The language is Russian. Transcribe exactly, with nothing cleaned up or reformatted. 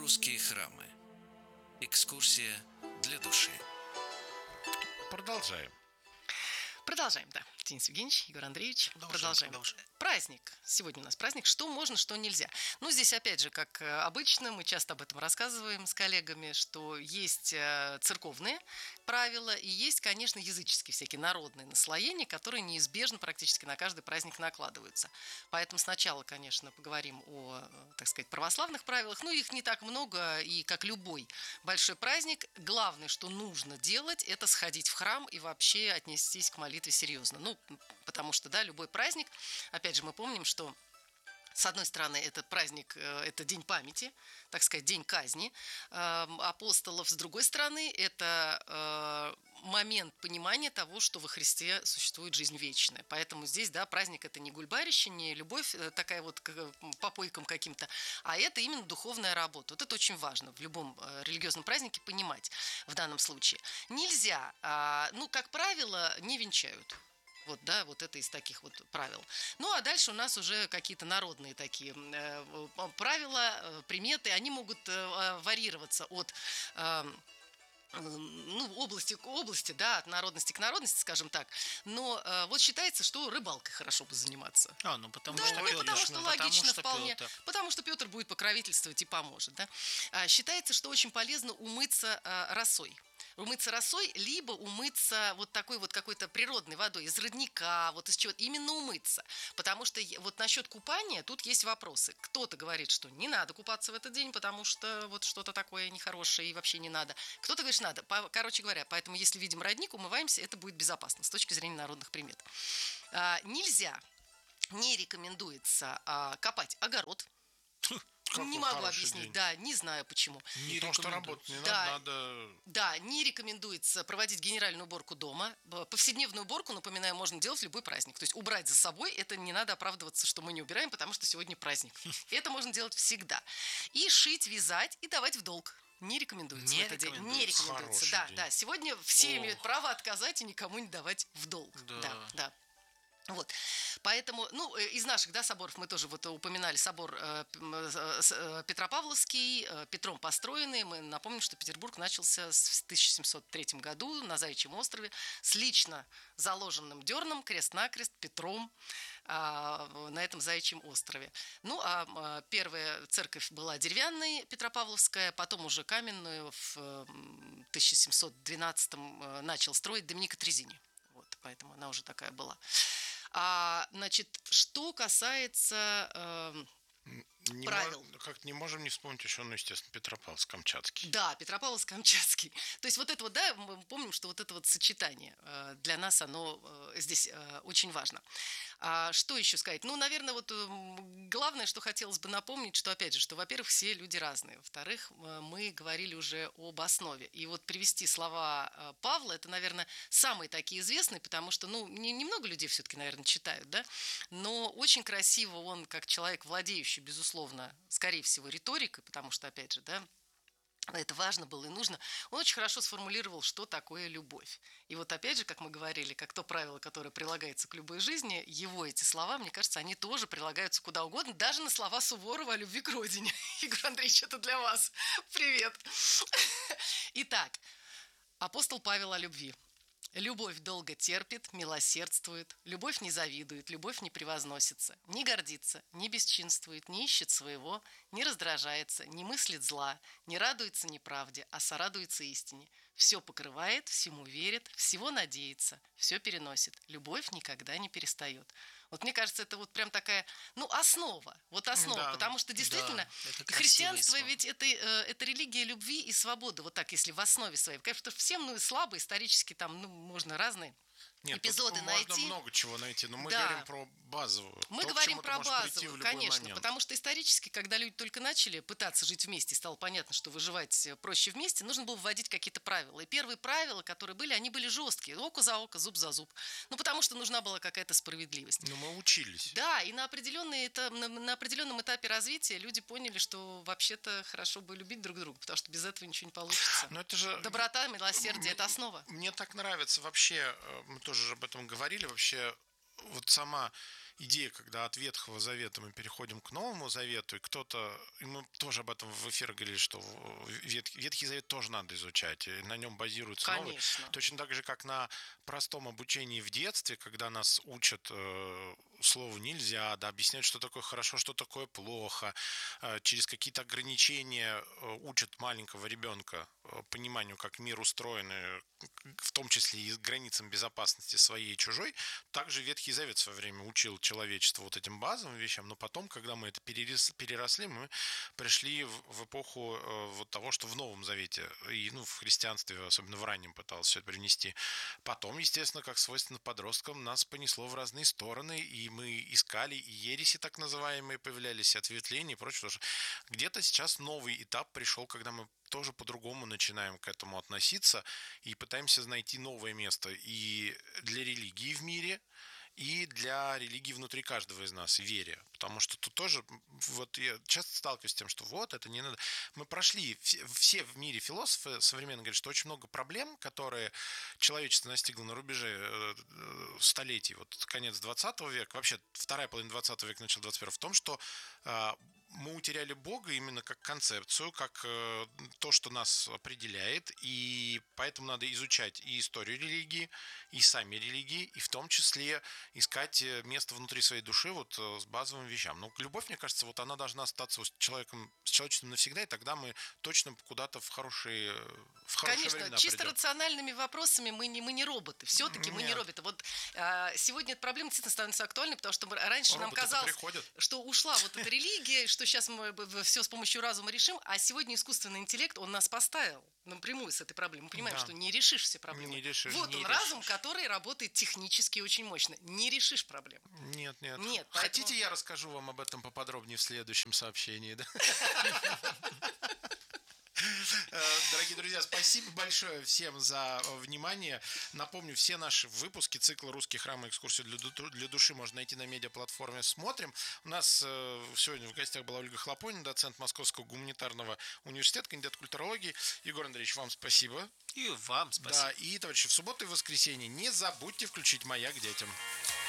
Русские храмы. Экскурсия для души. Продолжаем. Продолжаем, да. Денис Евгеньевич, Егор Андреевич. Продолжаем, Продолжаем. продолжаем. Праздник. Сегодня у нас праздник. Что можно, что нельзя. Ну, здесь, опять же, как обычно, мы часто об этом рассказываем с коллегами, что есть церковные правила и есть, конечно, языческие всякие народные наслоения, которые неизбежно практически на каждый праздник накладываются. Поэтому сначала, конечно, поговорим о, так сказать, православных правилах. Ну, их не так много, и как любой большой праздник, главное, что нужно делать, это сходить в храм и вообще отнестись к молитве серьезно. Ну, потому что, да, любой праздник, опять же, мы помним, что с одной стороны, этот праздник, это день памяти, так сказать, день казни апостолов. С другой стороны, это момент понимания того, что во Христе существует жизнь вечная. Поэтому здесь, да, праздник – это не гульбарище, не любовь такая вот к попойкам каким-то, а это именно духовная работа. Вот это очень важно в любом религиозном празднике понимать в данном случае. Нельзя, ну, как правило, не венчают. Вот, да, вот это из таких вот правил. Ну, а дальше у нас уже какие-то народные такие э, правила, э, приметы. Они могут э, варьироваться от э, ну, области к области, да, от народности к народности, скажем так. Но э, вот считается, что рыбалкой хорошо бы заниматься. А, ну потому да, что ну, Петр. потому что Ну, логично потому что вполне. Петр. Потому что Петр будет покровительствовать и поможет. Да? А, считается, что очень полезно умыться э, росой. Умыться росой, либо умыться вот такой вот какой-то природной водой, из родника, вот из чего-то, именно умыться. Потому что вот насчет купания тут есть вопросы. Кто-то говорит, что не надо купаться в этот день, потому что вот что-то такое нехорошее и вообще не надо. Кто-то говорит, что надо. Короче говоря, поэтому если видим родник, умываемся, это будет безопасно с точки зрения народных примет. А, нельзя, не рекомендуется а, копать огород. Какой не могу хороший объяснить, день. да, не знаю почему. Не то, что работать не Да. надо, надо... Да, не рекомендуется проводить генеральную уборку дома. Повседневную уборку, напоминаю, можно делать в любой праздник. То есть убрать за собой, это не надо оправдываться, что мы не убираем, потому что сегодня праздник. Это можно делать всегда. И шить, вязать и давать в долг. Не рекомендуется Не в этот день. Не рекомендуется. рекомендуется, Хороший да, день. да. Сегодня все О. имеют право отказать и никому не давать в долг. Да. Да, да. Вот, поэтому, ну, из наших, да, соборов мы тоже вот упоминали собор э, э, Петропавловский, э, Петром построенный. Мы напомним, что Петербург начался в тысяча семьсот третьем году на Заячьем острове с лично заложенным дерном крест-накрест Петром э, на этом Заячьем острове. Ну, а э, первая церковь была деревянной, Петропавловская, потом уже каменную в э, тысяча семьсот двенадцатом э, начал строить Доминика Трезини. Вот, поэтому она уже такая была. А, значит, что касается э, не правил. Мож, как не можем не вспомнить еще, ну, естественно, Петропавловск-Камчатский. Да, Петропавловск-Камчатский. То есть вот это вот, да, мы помним, что вот это вот сочетание э, для нас, оно э, здесь э, очень важно. А что еще сказать? Ну, наверное, вот э, главное, что хотелось бы напомнить, что, опять же, что, во-первых, все люди разные. Во-вторых, э, мы говорили уже об основе. И вот привести слова э, Павла, это, наверное, самые такие известные, потому что, ну, не, немного людей все-таки, наверное, читают, да, но очень красиво он, как человек, владеющий, безусловно, скорее всего, риторикой, потому что, опять же, да, это важно было и нужно. Он очень хорошо сформулировал, что такое любовь. И вот опять же, как мы говорили, как то правило, которое прилагается к любой жизни, его эти слова, мне кажется, они тоже прилагаются куда угодно, даже на слова Суворова о любви к родине. Егор Андреевич, это для вас. Привет. Итак, апостол Павел о любви. Любовь долго терпит, милосердствует, любовь не завидует, любовь не превозносится, не гордится, не бесчинствует, не ищет своего, не раздражается, не мыслит зла, не радуется неправде, а сорадуется истине. Все покрывает, всему верит, всего надеется, все переносит. Любовь никогда не перестает. Вот мне кажется, это вот прям такая, ну, основа, вот основа, Да, потому что действительно да, христианство ведь это, это религия любви и свободы, вот так, если в основе своей. Конечно, всем, ну, слабо, исторически там, ну, можно разные Нет, эпизоды найти. Можно много чего найти, но мы Да. говорим про базовую. Мы То, к говорим чему ты про можешь прийти в базовую, любой конечно, момент. потому что исторически, когда люди только начали пытаться жить вместе, стало понятно, что выживать проще вместе, нужно было вводить какие-то правила. И первые правила, которые были, они были жесткие. Око за око, зуб за зуб. Ну, потому что нужна была какая-то справедливость. Но мы учились. Да, и на, определенные, это, на, на определенном этапе развития люди поняли, что вообще-то хорошо бы любить друг друга, потому что без этого ничего не получится. Но это же... Доброта, милосердие – это основа. Мне так нравится вообще, мы тоже об этом говорили, вообще вот сама идея, когда от Ветхого Завета мы переходим к Новому Завету, и кто-то, и мы тоже об этом в эфире говорили, что Ветхий, Ветхий Завет тоже надо изучать, и на нем базируется Новый. Конечно. Точно так же, как на простом обучении в детстве, когда нас учат э, слову «нельзя», да, объясняют, что такое хорошо, что такое плохо, э, через какие-то ограничения э, учат маленького ребенка э, пониманию, как мир устроен, э, в том числе и границам безопасности своей и чужой. Также Ветхий Завет в свое время учил человечество вот этим базовым вещам, но потом, когда мы это перерос, переросли, мы пришли в, в эпоху э, вот того, что в Новом Завете, и ну, в христианстве, особенно в раннем, пыталось все это привнести. Потом, естественно, как свойственно подросткам, нас понесло в разные стороны, и мы искали, и ереси так называемые появлялись, и ответвления и прочее. Потому что где-то сейчас новый этап пришел, когда мы тоже по-другому начинаем к этому относиться и пытаемся найти новое место и для религии в мире, и для религии внутри каждого из нас, вере. Потому что тут тоже, вот я часто сталкиваюсь с тем, что вот, это не надо. Мы прошли, все, все в мире философы современно говорят, что очень много проблем, которые человечество настигло на рубеже столетий, вот конец двадцатого века, вообще вторая половина двадцатого века, начало двадцать первого, в том, что мы утеряли Бога именно как концепцию, как то, что нас определяет, и поэтому надо изучать и историю религии, и сами религии, и в том числе искать место внутри своей души вот с базовыми вещами. Но любовь, мне кажется, вот она должна остаться с человеком, с человечеством навсегда, и тогда мы точно куда-то в хорошие, в хорошие Конечно, времена чисто придем. рациональными вопросами мы не, мы не роботы. Все-таки мы не Нет. роботы. Вот а, сегодня эта проблема действительно становится актуальной, потому что мы, раньше нам Роботы-то казалось, приходят. что ушла вот эта религия, что сейчас мы все с помощью разума решим, а сегодня искусственный интеллект, он нас поставил напрямую с этой проблемой. Мы понимаем, Да. что не решишь все проблемы. Не решишь, вот не он, решишь. разум, который работает технически очень мощно. Не решишь проблем. Нет, нет. Нет, Хотите, поэтому- я расскажу вам об этом поподробнее в следующем сообщении, да? Дорогие друзья, спасибо большое всем за внимание. Напомню, все наши выпуски цикла «Русский храм и экскурсии для души» можно найти на медиаплатформе «Смотрим». У нас сегодня в гостях была Ольга Хлопонина, доцент Московского гуманитарного университета, кандидат культурологии. Егор Андреевич, вам спасибо. И вам спасибо. Да, и, товарищи, в субботу и воскресенье не забудьте включить «Маяк детям».